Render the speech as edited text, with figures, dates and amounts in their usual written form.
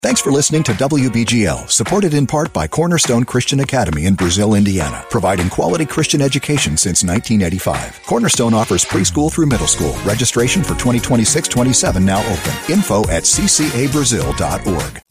Thanks for listening to WBGL, supported in part by Cornerstone Christian Academy in Brazil, Indiana, providing quality Christian education since 1985. Cornerstone offers preschool through middle school. Registration for 2026-27 now open. Info at ccabrazil.org.